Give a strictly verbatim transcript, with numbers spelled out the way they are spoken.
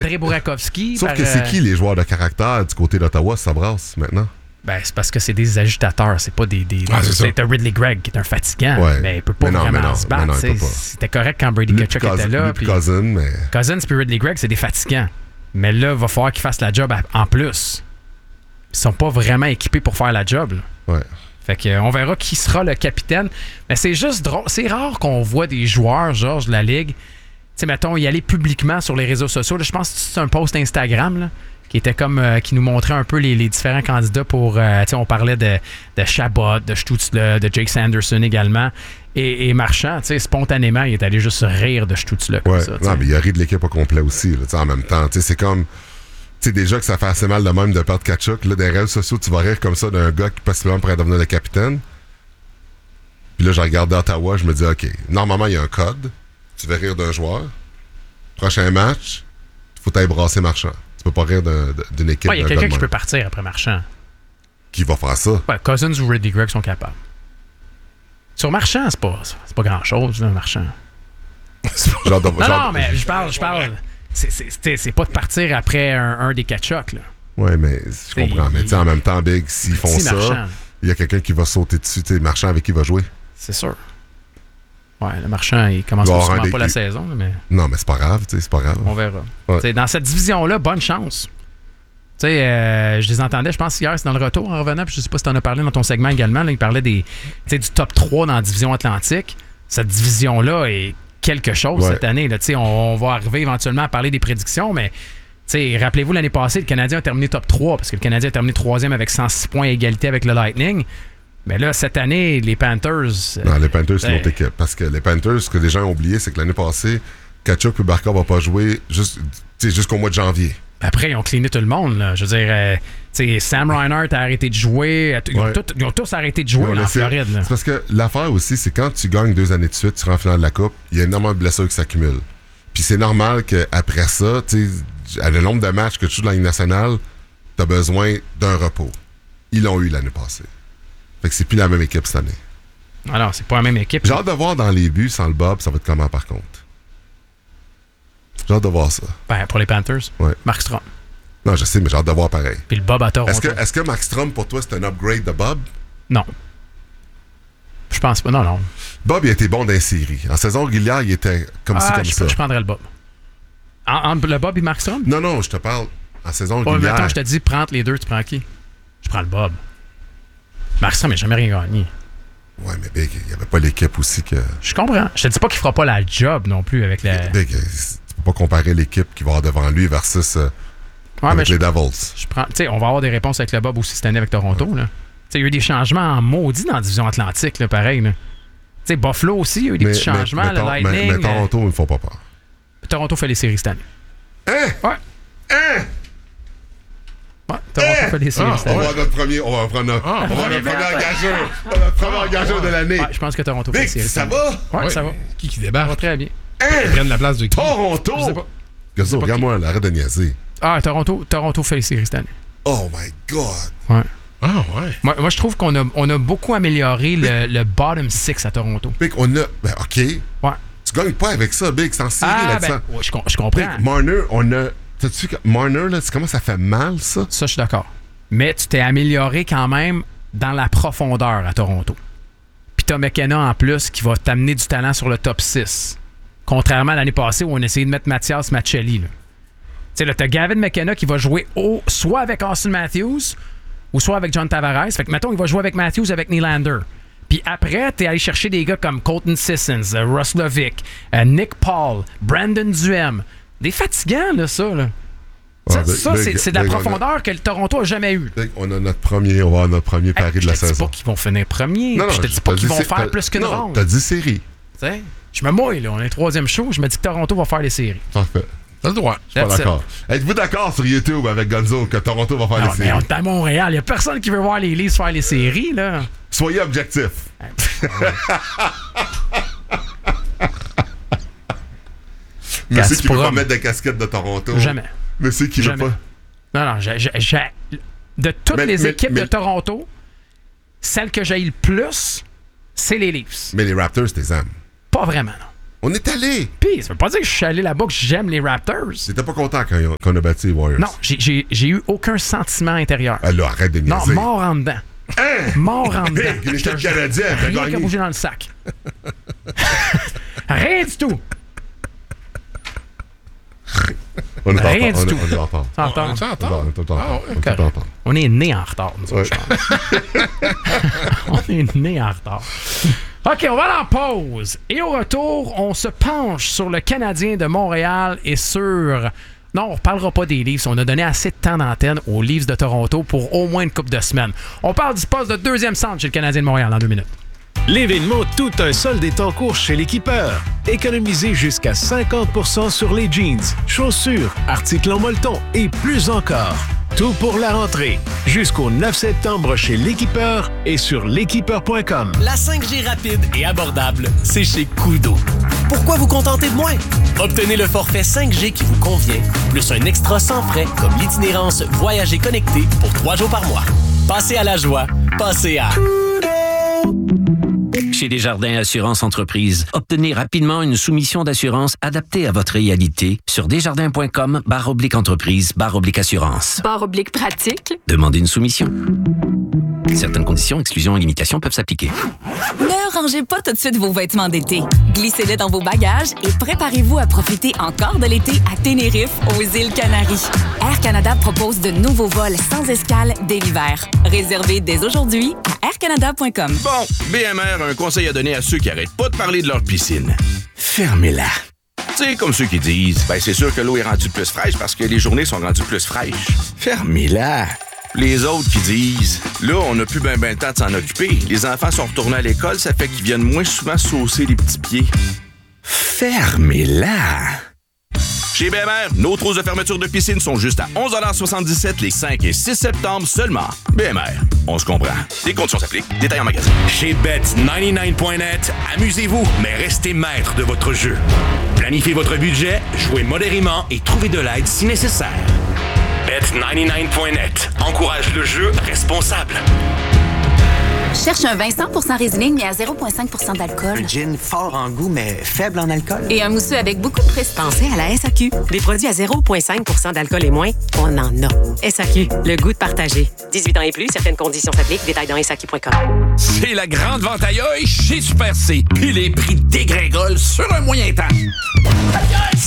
André Burakovsky. Sauf par, que c'est qui les joueurs de caractère du côté d'Ottawa, ça brasse maintenant? Ben, c'est parce que c'est des agitateurs, c'est pas des. des ah, c'est c'est un Ridley Gregg qui est un fatigant, ouais. mais il peut pas mais non, vraiment mais non, se battre. non, C'était correct quand Brady Tkachuk était là. Lui puis Cousin, mais. Cousins puis Ridley Gregg, c'est des fatigants. Mais là, il va falloir qu'ils fassent la job à, en plus. Ils sont pas vraiment équipés pour faire la job. Là. Ouais. Fait que, euh, on verra qui sera le capitaine. Mais c'est juste drôle. C'est rare qu'on voit des joueurs, Georges, de la Ligue, tu sais, mettons, y aller publiquement sur les réseaux sociaux. Là, je pense que c'est un post Instagram, là, qui était comme, euh, qui nous montrait un peu les, les différents candidats pour, euh, tu sais, on parlait de, de Chabot, de Stützle, de Jake Sanderson également. Et, et Marchand, tu sais, spontanément, il est allé juste rire de Stützle comme ouais. ça. Non, mais il a ri de l'équipe au complet aussi, là, en même temps. Tu sais, c'est comme. Tu sais, déjà que ça fait assez mal de même de perdre Tkachuk. Là, des réseaux sociaux, tu vas rire comme ça d'un gars qui possiblement pourrait devenir le capitaine. Puis là, j'ai regardé Ottawa, je me dis, OK, normalement, il y a un code. Tu veux rire d'un joueur. Prochain match, il faut t'aller brasser Marchand. Tu peux pas rire d'un, d'une équipe. Il ouais, y a quelqu'un qui peut partir après Marchand. Qui va faire ça? Ouais, Cousins ou Ridley Gregg sont capables. Sur Marchand, c'est pas, c'est pas grand-chose, là, Marchand. genre de, non, genre, non, mais je parle, je parle... C'est, c'est, c'est pas de partir après un, un des Tkachuk, là. Ouais, mais je comprends. Mais tu sais, en même temps, Big, s'ils font ça, il y a quelqu'un qui va sauter dessus. Tu sais, Marchand avec qui il va jouer. C'est sûr. Ouais, le Marchand, il commence sûrement des... pas la saison, là, mais... Non, mais c'est pas grave, tu sais, c'est pas grave. On verra. Ouais. Dans cette division-là, bonne chance. Tu sais, euh, je les entendais, je pense hier, c'est dans le retour en revenant, puis je sais pas si tu en as parlé dans ton segment également, là, il parlait des, du top trois dans la division Atlantique. Cette division-là est quelque chose ouais. cette année. Là, on, on va arriver éventuellement à parler des prédictions, mais rappelez-vous, l'année passée, le Canadien a terminé top trois parce que le Canadien a terminé troisième avec cent six points à égalité avec le Lightning. Mais là, cette année, les Panthers... Non, les Panthers, c'est ben... notre équipe. Parce que les Panthers, ce que les gens ont oublié, c'est que l'année passée, Tkachuk et Barkov ne vont pas jouer juste, jusqu'au mois de janvier. Après, ils ont cleané tout le monde. Là. Je veux dire, euh, Sam Reinhart a arrêté de jouer. Ils ont, ouais. tout, ils ont tous arrêté de jouer là, en Floride. Là. C'est parce que l'affaire aussi, c'est quand tu gagnes deux années de suite, tu rentres en finale de la Coupe, il y a énormément de blessures qui s'accumulent. Puis c'est normal qu'après ça, à le nombre de matchs que tu joues dans la Ligue nationale, tu as besoin d'un repos. Ils l'ont eu l'année passée. Fait que c'est plus la même équipe cette année. Alors, c'est pas la même équipe. J'ai hâte de voir dans les buts sans le Bob, ça va être comment par contre. J'ai hâte de voir ça. Ben, pour les Panthers, ouais. Markstrom. Non, je sais, mais j'ai hâte de voir pareil. Puis le Bob à Toronto. Est-ce que, est-ce que Markstrom, pour toi, c'est un upgrade de Bob? Non. Je pense pas. Non, non. Bob, il a été bon dans les séries. En saison régulière, il était comme ah, ci, comme je, ça. Je prendrais le Bob. Entre le Bob et Markstrom? Non, non, je te parle en saison oh, régulière. Attends, je te dis, prends les deux, tu prends qui? Je prends le Bob. Markstrom n'a jamais rien gagné. Ouais, mais Big, il n'y avait pas l'équipe aussi que... Je comprends. Je te dis pas qu'il fera pas la job non plus avec la... Big, tu peux pas comparer l'équipe qui va avoir devant lui versus euh, ouais, avec les je, Devils. Je prends, on va avoir des réponses avec le Bob aussi cette année avec Toronto. Ouais. Là. Il y a eu des changements en maudit dans la division Atlantique, là, pareil. Là. Buffalo aussi, il y a eu des mais, petits changements. Mais, mais, le Lightning, mais, mais Toronto, ils ne me font pas peur. Toronto fait les séries cette année. Hein? Ouais. Hein? Ouais, Toronto hein? fait les séries ah, cette année. On va notre premier, on va prendre notre, ah, on va notre premier engageur. Notre premier engageur de l'année. Ouais, je pense que Toronto fait les séries ça cette va? année. Ouais, ouais, ça va. Qui qui débarque? Ça va très bien. Hein? Ils prennent la place de qui? Toronto? Je sais pas. Gazo, regarde-moi, arrête de niaiser. Ah, Toronto, Toronto fait les séries cette année. Oh my God! Ouais. Ah ouais. Moi, moi je trouve qu'on a, on a beaucoup amélioré le, le bottom six à Toronto. Big, on a. Ben, OK. Ouais. Tu gagnes pas avec ça, Big. C'est en série ah, là-dedans. Ben, ouais, je, je comprends. Big, Marner, on a. T'as-tu vu que Marner, là, comment ça fait mal, ça? Ça, je suis d'accord. Mais tu t'es amélioré quand même dans la profondeur à Toronto. Puis t'as McKenna en plus qui va t'amener du talent sur le top six. Contrairement à l'année passée où on essayait de mettre Mathias Maccelli. Tu sais, là, t'as Gavin McKenna qui va jouer au, soit avec Austin Matthews ou soit avec John Tavares. Fait que, mettons, il va jouer avec Matthews, avec Nylander. Puis après, t'es allé chercher des gars comme Colton Sissons, uh, Russ Lovick, uh, Nick Paul, Brandon Duhem. Des fatigants, là, ça, là. Ouais, ça, big, ça big, c'est, c'est de la big, profondeur a... que le Toronto a jamais eu. Big, on a notre premier, on va avoir notre premier pari hey, de la saison. Je te dis saison. pas qu'ils vont finir premier. Non, non, je te dis pas qu'ils vont sé- faire plus qu'une non, ronde. T'as dit série. T'sais, je me mouille, là. On est le troisième show. Je me dis que Toronto va faire les séries. Parfait. T'as le droit. Je suis pas d'accord. It. Êtes-vous d'accord sur YouTube avec Gonzo que Toronto va faire non, les séries? Mais on est à Montréal. Il n'y a personne qui veut voir les Leafs faire les séries, là. Soyez objectif. Monsieur qui ne veut pas mettre de casquette de Toronto. Jamais. Monsieur qui ne veut pas. Non, non. J'ai, j'ai, j'ai... De toutes mais, les mais, équipes mais, de Toronto, celle que j'ai le plus, c'est les Leafs. Mais les Raptors, t'es aimes. Pas vraiment, non. On est allé! Puis, ça veut pas dire que je suis allé là-bas que j'aime les Raptors. T'étais pas content quand ils ont- qu'on a battu les Warriors? Non, j'ai, j'ai, j'ai eu aucun sentiment intérieur. Ah là, arrête de non, niaiser. mort en dedans. Hein? Mort en dedans. Hey, les États canadiens, t'as Rien gagné. qu'à bouger dans le sac. Rien du tout. On est en Rien retard. du On est- tout. on est en retard. En retard. On est en On retard? est en retard. Ah, ouais. On est en retard. On est né en retard, nous Ouais. autres, je pense. On est né en retard. OK, on va aller en pause. Et au retour, on se penche sur le Canadien de Montréal et sur... Non, on ne reparlera pas des Leafs. On a donné assez de temps d'antenne aux Leafs de Toronto pour au moins une couple de semaines. On parle du poste de deuxième centre chez le Canadien de Montréal dans deux minutes. L'événement Tout un solde est en cours chez l'Équipeur. Économisez jusqu'à cinquante pour cent sur les jeans, chaussures, articles en molleton et plus encore. Tout pour la rentrée. Jusqu'au neuf septembre chez l'Équipeur et sur l'équipeur point com. La cinq G rapide et abordable, c'est chez Koodo. Pourquoi vous contenter de moins? Obtenez le forfait cinq G qui vous convient, plus un extra sans frais comme l'itinérance Voyager connecté pour trois jours par mois. Passez à la joie, passez à... Chez Desjardins Assurance Entreprise, obtenez rapidement une soumission d'assurance adaptée à votre réalité sur desjardins.com barre oblique entreprise barre oblique assurance. Barre oblique pratique. Demandez une soumission. Certaines conditions, exclusions et limitations peuvent s'appliquer. Ne rangez pas tout de suite vos vêtements d'été. Glissez-les dans vos bagages et préparez-vous à profiter encore de l'été à Tenerife, aux îles Canaries. Air Canada propose de nouveaux vols sans escale dès l'hiver. Réservez dès aujourd'hui à air canada point com. Bon, B M R a un conseil à donner à ceux qui arrêtent pas de parler de leur piscine. Fermez-la. Tu sais, comme ceux qui disent, ben c'est sûr que l'eau est rendue plus fraîche parce que les journées sont rendues plus fraîches. Fermez-la. Les autres qui disent, là, on n'a plus ben ben le temps de s'en occuper. Les enfants sont retournés à l'école, ça fait qu'ils viennent moins souvent saucer les petits pieds. Fermez-la. Chez B M R, nos trousses de fermeture de piscine sont juste à onze soixante-dix-sept les cinq et six septembre seulement. B M R, on se comprend. Les conditions s'appliquent. Détails en magasin. Chez bet quatre-vingt-dix-neuf point net, amusez-vous, mais restez maître de votre jeu. Planifiez votre budget, jouez modérément et trouvez de l'aide si nécessaire. bet quatre-vingt-dix-neuf point net encourage le jeu responsable. Cherche un vin cent pour cent Riesling, mais à zéro virgule cinq pour cent d'alcool. Un gin fort en goût, mais faible en alcool. Et un mousseux avec beaucoup de prestige. Pensez à la S A Q. Des produits à zéro virgule cinq pour cent d'alcool et moins, on en a. S A Q, le goût de partager. dix-huit ans et plus, certaines conditions s'appliquent. Détails dans S A Q point com. C'est la grande vente ailleurs chez Super C. Puis les prix dégringolent sur un moyen temps.